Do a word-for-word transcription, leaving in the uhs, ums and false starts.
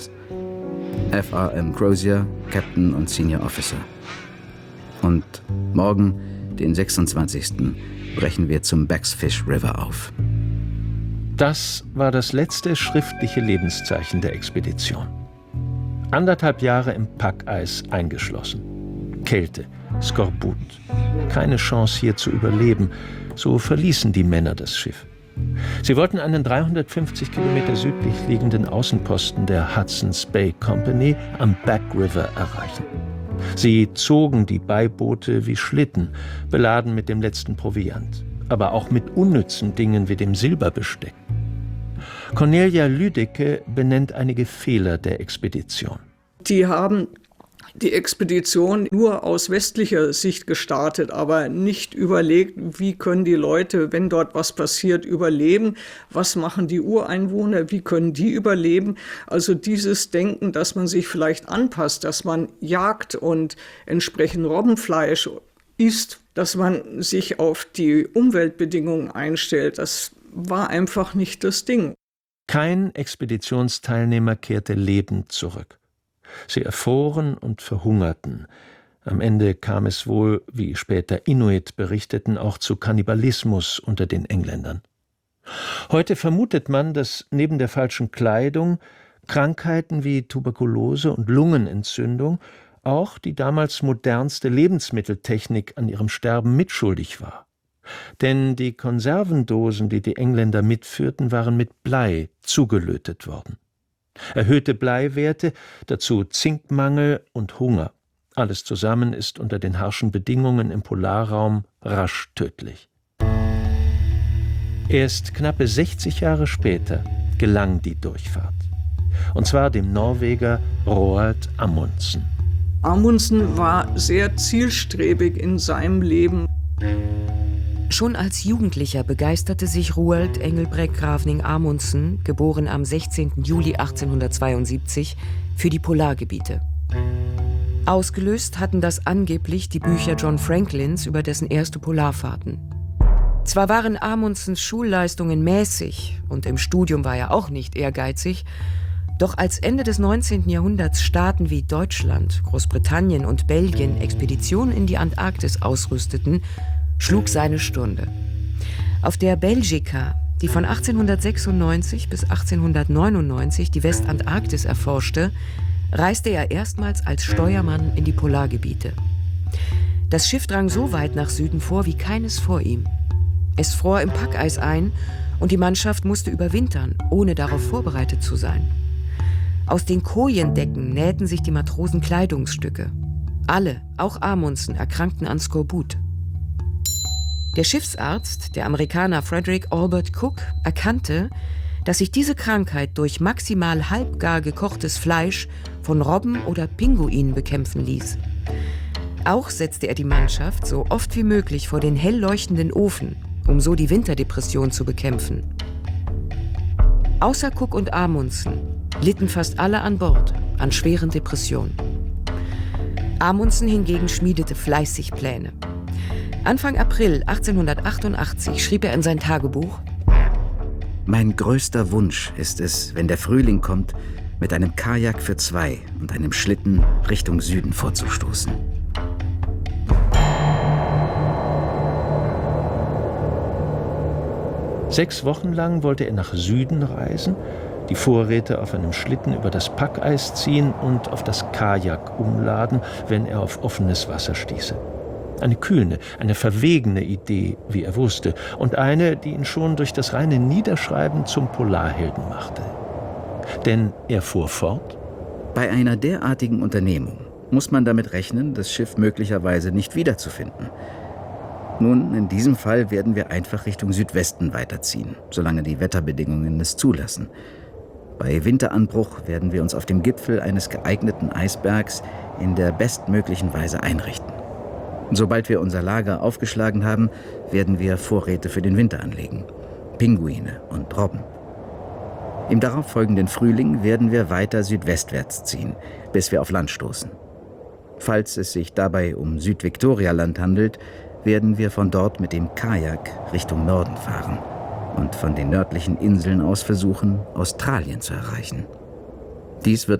F R M Crozier, Captain und Senior Officer. Und morgen, den sechsundzwanzigsten, brechen wir zum Backsfish River auf. Das war das letzte schriftliche Lebenszeichen der Expedition. Anderthalb Jahre im Packeis eingeschlossen. Kälte, Skorbut. Keine Chance hier zu überleben. So verließen die Männer das Schiff. Sie wollten einen dreihundertfünfzig Kilometer südlich liegenden Außenposten der Hudson's Bay Company am Back River erreichen. Sie zogen die Beiboote wie Schlitten, beladen mit dem letzten Proviant, aber auch mit unnützen Dingen wie dem Silberbesteck. Cornelia Lüdecke benennt einige Fehler der Expedition. Die haben die Expedition nur aus westlicher Sicht gestartet, aber nicht überlegt, wie können die Leute, wenn dort was passiert, überleben, was machen die Ureinwohner, wie können die überleben. Also dieses Denken, dass man sich vielleicht anpasst, dass man jagt und entsprechend Robbenfleisch isst, dass man sich auf die Umweltbedingungen einstellt, das war einfach nicht das Ding. Kein Expeditionsteilnehmer kehrte lebend zurück. Sie erfroren und verhungerten. Am Ende kam es wohl, wie später Inuit berichteten, auch zu Kannibalismus unter den Engländern. Heute vermutet man, dass neben der falschen Kleidung Krankheiten wie Tuberkulose und Lungenentzündung auch die damals modernste Lebensmitteltechnik an ihrem Sterben mitschuldig war. Denn die Konservendosen, die die Engländer mitführten, waren mit Blei zugelötet worden. Erhöhte Bleiwerte, dazu Zinkmangel und Hunger. Alles zusammen ist unter den harschen Bedingungen im Polarraum rasch tödlich. Erst knappe sechzig Jahre später gelang die Durchfahrt. Und zwar dem Norweger Roald Amundsen. Amundsen war sehr zielstrebig in seinem Leben. Schon als Jugendlicher begeisterte sich Roald Engelbrekt Gravning Amundsen, geboren am sechzehnten Juli achtzehnhundertzweiundsiebzig, für die Polargebiete. Ausgelöst hatten das angeblich die Bücher John Franklins über dessen erste Polarfahrten. Zwar waren Amundsens Schulleistungen mäßig und im Studium war er auch nicht ehrgeizig, doch als Ende des neunzehnten Jahrhunderts Staaten wie Deutschland, Großbritannien und Belgien Expeditionen in die Antarktis ausrüsteten, schlug seine Stunde. Auf der Belgica, die von achtzehnhundertsechsundneunzig bis achtzehnhundertneunundneunzig die Westantarktis erforschte, reiste er erstmals als Steuermann in die Polargebiete. Das Schiff drang so weit nach Süden vor wie keines vor ihm. Es fror im Packeis ein und die Mannschaft musste überwintern, ohne darauf vorbereitet zu sein. Aus den Kojendecken nähten sich die Matrosen Kleidungsstücke. Alle, auch Amundsen, erkrankten an Skorbut. Der Schiffsarzt, der Amerikaner Frederick Albert Cook, erkannte, dass sich diese Krankheit durch maximal halbgar gekochtes Fleisch von Robben oder Pinguinen bekämpfen ließ. Auch setzte er die Mannschaft so oft wie möglich vor den hell leuchtenden Ofen, um so die Winterdepression zu bekämpfen. Außer Cook und Amundsen litten fast alle an Bord an schweren Depressionen. Amundsen hingegen schmiedete fleißig Pläne. Anfang April achtzehnhundertachtundachtzig schrieb er in sein Tagebuch: Mein größter Wunsch ist es, wenn der Frühling kommt, mit einem Kajak für zwei und einem Schlitten Richtung Süden vorzustoßen. Sechs Wochen lang wollte er nach Süden reisen, die Vorräte auf einem Schlitten über das Packeis ziehen und auf das Kajak umladen, wenn er auf offenes Wasser stieße. Eine kühne, eine verwegene Idee, wie er wusste, und eine, die ihn schon durch das reine Niederschreiben zum Polarhelden machte. Denn er fuhr fort: Bei einer derartigen Unternehmung muss man damit rechnen, das Schiff möglicherweise nicht wiederzufinden. Nun, in diesem Fall werden wir einfach Richtung Südwesten weiterziehen, solange die Wetterbedingungen es zulassen. Bei Winteranbruch werden wir uns auf dem Gipfel eines geeigneten Eisbergs in der bestmöglichen Weise einrichten. Sobald wir unser Lager aufgeschlagen haben, werden wir Vorräte für den Winter anlegen. Pinguine und Robben. Im darauffolgenden Frühling werden wir weiter südwestwärts ziehen, bis wir auf Land stoßen. Falls es sich dabei um Südviktorialand handelt, werden wir von dort mit dem Kajak Richtung Norden fahren und von den nördlichen Inseln aus versuchen, Australien zu erreichen. Dies wird